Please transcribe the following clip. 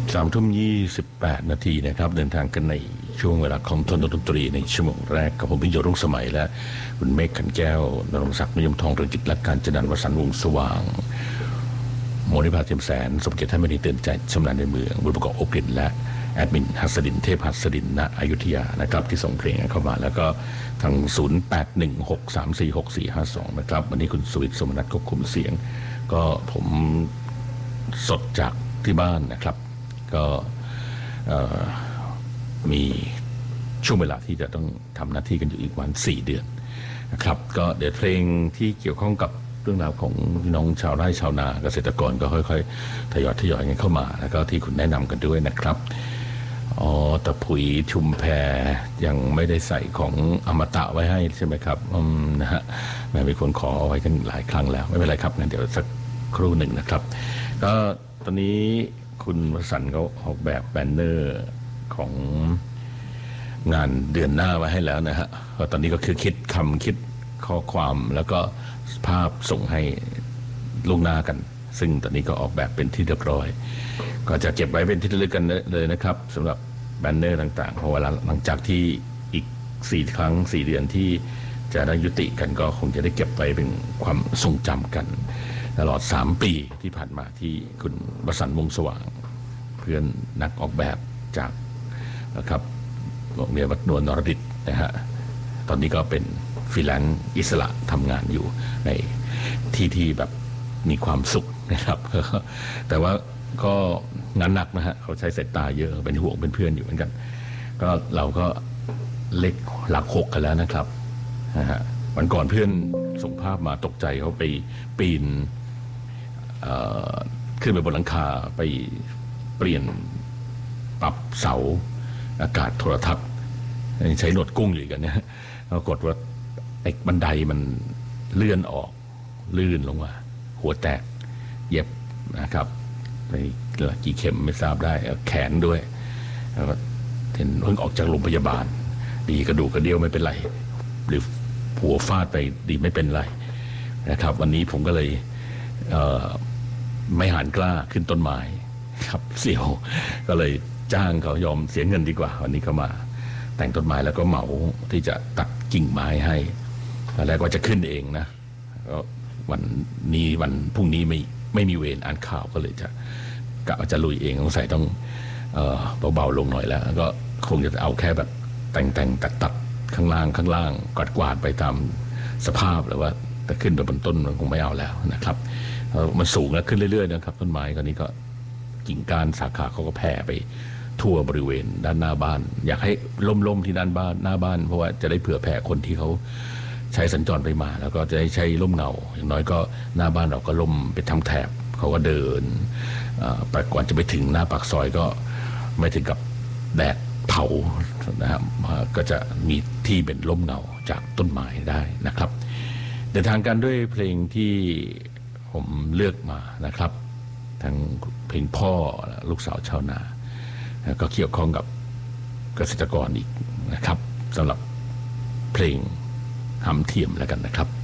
3:28 นาทีนะครับเดินทางกันในช่วงเวลาของทนดนตรีในชั่วโมงแรกกับผมพิโยรุ่งสมัยและคุณเมฆขันแก้วนรงศักดิ์นิยมทองเรืองจิตและการจนันท์วสันต์วงศ์สว่างโมนิภาเทียมแสนสมเกียรติท่านไม่ได้เตือนใจชำนาญในเมืองบุญประกอบโอกฤษและแอดมินหัสดินเทพหัสดินณอยุธยานะครับที่ส่งเพลงเข้ามาแล้วก็ทาง0816346452นะครับวันนี้คุณสุวิทย์สมนัสควบคุมเสียงก็ผมสดจากที่บ้านนะครับก็มีช่วงเวลาที่จะต้องทำหน้าที่กันอยู่อีกวัน4 เดือนนะครับก็เดี๋ยวเพลงที่เกี่ยวข้องกับเรื่องราวของพี่น้องชาวไร่ชาวนาเกษตรกรก็ค่อยๆทยอยกันเข้ามาแล้วก็ที่คุณแนะนำกันด้วยนะครับตะผุยชุมแพยังไม่ได้ใส่ของอมตะไว้ให้ใช่ไหมครับนะฮะแม่มีคนขอเอาไว้กันหลายครั้งแล้วไม่เป็นไรครับงั้นเดี๋ยวสักครู่หนึ่งนะครับก็ตอนนี้คุณวสันต์เขาออกแบบแบนเนอร์ของงานเดือนหน้าไว้ให้แล้วนะฮะก็ตอนนี้ก็คือคิดข้อความแล้วก็ภาพส่งให้ล่วงหน้ากันซึ่งตอนนี้ก็ออกแบบเป็นที่เรียบร้อยก็จะเก็บไว้เป็นที่ระลึกกันเลยนะครับสำหรับแบนเนอร์ต่างๆเพราะว่าหลังจากที่อีก4 เดือนที่จะได้ยุติกันก็คงจะได้เก็บไว้เป็นความทรงจำกันตลอด3 ปีที่ผ่านมาที่คุณวสันต์วงศ์สว่างเพื่อนนักออกแบบจากนะครับโรงเรียนวัดนวลนรดิตนะฮะตอนนี้ก็เป็นฟรีแลนซ์อิสระทำงานอยู่ในที่แบบมีความสุขนะครับแต่ว่าก็งานหนักนะฮะเขาใช้สายตาเยอะเป็นห่วงเป็นเพื่อนอยู่เหมือนกันก็เราก็เล็กหลัก6กันแล้วนะครับนะฮะวันก่อนเพื่อนส่งภาพมาตกใจเขาไปปีนขึ้นไปบนหลังคาไปเปลี่ยนปรับเสาอากาศโทรทัศน์ใช้หนวดกุ้งอยู่กันเนี่ยปรากฏว่าไอ้บันไดมันเลื่อนออกลื่นลงมาหัวแตกเย็บนะครับไปกี่เข็มไม่ทราบได้แขนด้วยแล้วก็เห็นเพิ่งออกจากโรงพยาบาลดีกระดูกกระเดี่ยวไม่เป็นไรหรือหัวฟาดไปดีไม่เป็นไรนะครับวันนี้ผมก็เลยไม่หันกล้าขึ้นต้นไม้ครับเสี่ยวก็เลยจ้างเขายอมเสียเงินดีกว่าวันนี้เขามาแต่งต้นไม้แล้วก็เหมาที่จะตัดกิ่งไม้ให้แล้วก็จะขึ้นเองนะวันนี้วันพรุ่งนี้ไม่มีเวรอ่านข่าวก็เลยจะกะว่าจะลุยเองสงสัยต้องเบาๆลงหน่อยแล้วก็คงจะเอาแค่แบบแต่งตัดข้างล่างกวาดไปตามสภาพหรือว่าแต่ขึ้นไปบนต้นมันคงไม่เอาแล้วนะครับมันสูงแล้วขึ้นเรื่อยๆนะครับต้นไม้ก็นี้ก็กิ่งก้านสาขาเขาก็แผ่ไปทั่วบริเวณด้านหน้าบ้านอยากให้ล่มที่ด้านบ้านหน้าบ้านเพราะว่าจะได้เผื่อแผ่คนที่เขาใช้สัญจรไปมาแล้วก็จะได้ใช้ร่มเงาอย่างน้อยก็หน้าบ้านเราก็ล่มไปทั้งแถบเขาก็เดินไปก่อนจะไปถึงหน้าปากซอยก็ไม่ถึงกับแดดเผานะครับก็จะมีที่เป็นร่มเงาจากต้นไม้ได้นะครับเดินทางกันด้วยเพลงที่ผมเลือกมานะครับทั้งเพลงพ่อลูกสาวชาวนาก็เกี่ยวข้องกับเกษตรกรอีกนะครับสำหรับเพลงหำเทียมแล้วกันนะครับ